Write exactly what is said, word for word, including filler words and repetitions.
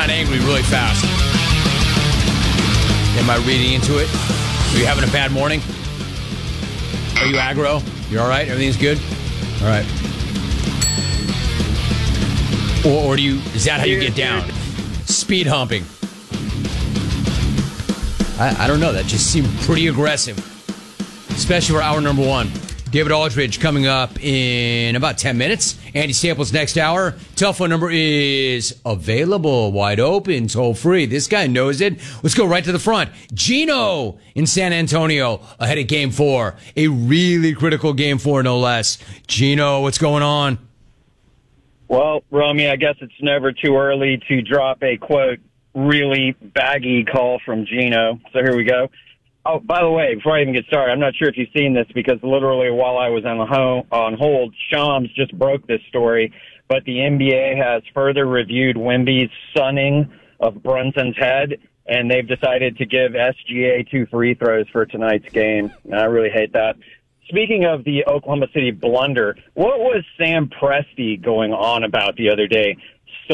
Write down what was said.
got angry really fast. Am I reading into it? Are you having a bad morning? Are you aggro? You all right? Everything's good? All right. Or, or do you? Is that how you get down? Speed humping. I, I don't know. That just seemed pretty aggressive, especially for hour number one. David Aldridge coming up in about ten minutes. Andy Samples next hour. Telephone number is available, wide open, toll free. This guy knows it. Let's go right to the front. Gino in San Antonio ahead of game four. A really critical game four, no less. Gino, what's going on? Well, Romy, I guess it's never too early to drop a, quote, really baggy call from Gino. So here we go. Oh, by the way, before I even get started, I'm not sure if you've seen this because literally while I was on, the ho- on hold, Shams just broke this story. But the N B A has further reviewed Wemby's sunning of Brunson's head, and they've decided to give S G A two free throws for tonight's game. And I really hate that. Speaking of the Oklahoma City blunder, what was Sam Presti going on about the other day?